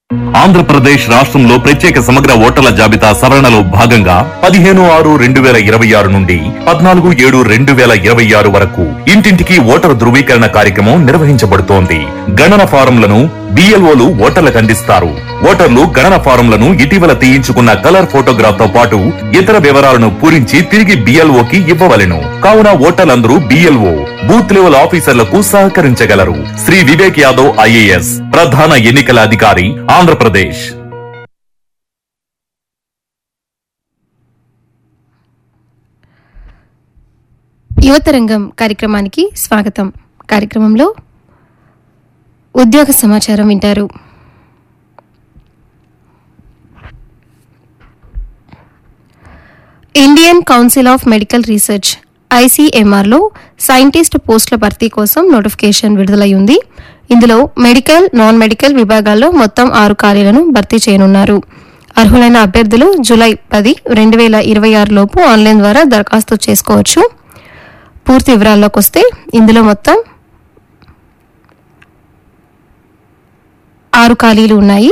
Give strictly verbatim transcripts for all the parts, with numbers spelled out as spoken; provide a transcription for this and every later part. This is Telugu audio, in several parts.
ఆంధ్రప్రదేశ్ రాష్ట్రంలో ప్రత్యేక సమగ్ర ఓటర్ల జాబితా సవరణలో భాగంగా పదిహేను ఆరు రెండు వేల ఇరవై ఆరు నుండి పద్నాలుగు ఏడు రెండు వేల ఇరవై ఆరు వరకు ఇంటింటికి ఓటరు ధృవీకరణ కార్యక్రమం నిర్వహించబడుతోంది. గణన ఫారంలను బిఎల్ఓలు ఓటర్లకు అందిస్తారు. ఓటర్లు గణన ఫారంలను ఇటీవల తీయించుకున్న కలర్ ఫోటోగ్రాఫ్ తో పాటు ఇతర వివరాలను పూరించి తిరిగి బిఎల్ఓకి ఇవ్వవలెను. కావున ఓటర్లందరూ బిఎల్ఓ బూత్ లెవెల్ ఆఫీసర్లకు సహకరించగలరు. శ్రీ వివేక్ యాదవ్ ఐఏఎస్ ప్రధాన ఎన్నికల అధికారి, ఆంధ్రప్రదేశ్. యువతరంగం కార్యక్రమానికి స్వాగతం. కార్యక్రమంలో ఉద్యోగ సమాచారం వింటారు. Indian council of medical research ఐసీఎంఆర్లో scientist పోస్టుల భర్తీ కోసం నోటిఫికేషన్ విడుదలై ఉంది. ఇందులో మెడికల్, నాన్ మెడికల్ విభాగాల్లో మొత్తం ఆరు ఖాళీలను భర్తీ చేయనున్నారు. అర్హులైన అభ్యర్థులు జూలై పది రెండు వేల ఇరవై ఆరు లోపు ఆన్లైన్ ద్వారా దరఖాస్తు చేసుకోవచ్చు. పూర్తి వివరాల్లోకి వస్తే ఇందులో మొత్తం ఆరు ఖాళీలు ఉన్నాయి.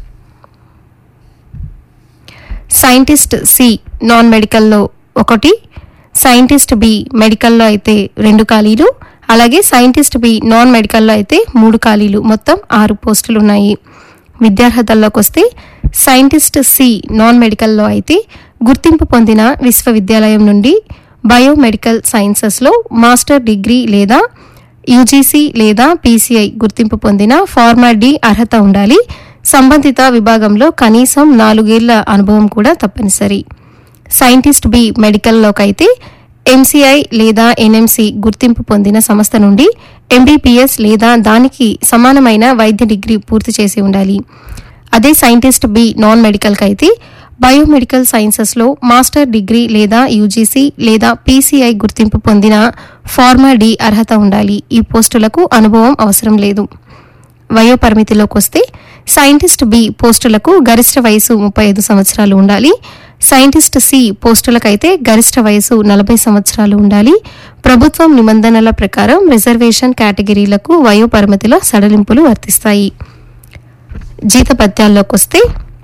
సైంటిస్ట్ సి నాన్ మెడికల్లో ఒకటి, సైంటిస్ట్ బి మెడికల్లో అయితే రెండు ఖాళీలు, అలాగే సైంటిస్ట్ బి నాన్ మెడికల్లో అయితే మూడు ఖాళీలు, మొత్తం ఆరు పోస్టులు ఉన్నాయి. విద్యార్హతల్లోకి వస్తే సైంటిస్ట్ సి నాన్ మెడికల్లో అయితే గుర్తింపు పొందిన విశ్వవిద్యాలయం నుండి బయోమెడికల్ సైన్సెస్లో మాస్టర్ డిగ్రీ లేదా యూజీసీ లేదా పీసీఐ గుర్తింపు పొందిన ఫార్మా డి అర్హత ఉండాలి. సంబంధిత విభాగంలో కనీసం నాలుగేళ్ల అనుభవం కూడా తప్పనిసరి. సైంటిస్ట్ బి మెడికల్లోకైతే ఎంసీఐ లేదా ఎన్ఎంసీ గుర్తింపు పొందిన సంస్థ నుండి ఎంబీబీఎస్ లేదా దానికి సమానమైన వైద్య డిగ్రీ పూర్తి చేసి ఉండాలి. అదే సైంటిస్ట్ బి నాన్ మెడికల్కి అయితే బయోమెడికల్ సైన్సెస్లో మాస్టర్ డిగ్రీ లేదా యూజీసీ లేదా పీసీఐ గుర్తింపు పొందిన ఫార్మా డి అర్హత ఉండాలి. ఈ పోస్టులకు అనుభవం అవసరం లేదు. వయోపరిమితిలోకి వస్తే సైంటిస్ట్ బి పోస్టులకు గరిష్ట వయసు ముప్పై ఐదు సంవత్సరాలు ఉండాలి. సైంటిస్ట్ సి పోస్టులకైతే గరిష్ట వయసు నలభై సంవత్సరాలు ఉండాలి. ప్రభుత్వం నిబంధనల ప్రకారం రిజర్వేషన్ కేటగిరీలకు వయోపరిమితిలో సడలింపులు వర్తిస్తాయి. జీతభత్యాల్లోకి వస్తే